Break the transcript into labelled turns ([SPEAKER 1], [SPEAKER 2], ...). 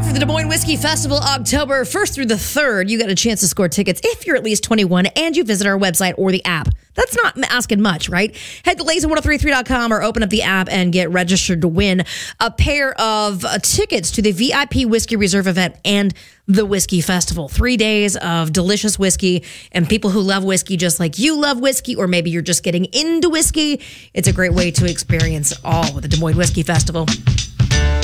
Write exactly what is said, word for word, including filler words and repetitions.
[SPEAKER 1] for the Des Moines Whiskey Festival, October first through the third. You got a chance to score tickets if you're at least twenty-one and you visit our website or the app. That's not asking much, right? Head to lazy ten thirty-three dot com or open up the app and get registered to win a pair of uh, tickets to the V I P Whiskey Reserve event and the Whiskey Festival. Three days of delicious whiskey, and people who love whiskey just like you love whiskey, or maybe you're just getting into whiskey. It's a great way to experience all with the Des Moines Whiskey Festival.